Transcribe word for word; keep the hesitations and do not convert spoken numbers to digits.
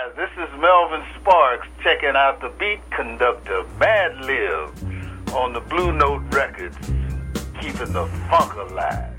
guys, this is Melvin Sparks checking out the beat conductor Mad Lib on the Blue Note Records, keeping the funk alive.